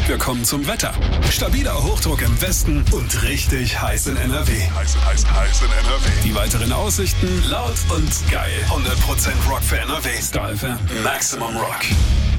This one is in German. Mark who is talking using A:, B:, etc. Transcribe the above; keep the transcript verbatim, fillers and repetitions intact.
A: Wir kommen zum Wetter. Stabiler Hochdruck im Westen und richtig heiß in N R W.
B: Heiß, heiß, heiß in N R W.
A: Die weiteren Aussichten laut und geil. hundert Prozent Rock für N R W. Star F M. Maximum Rock.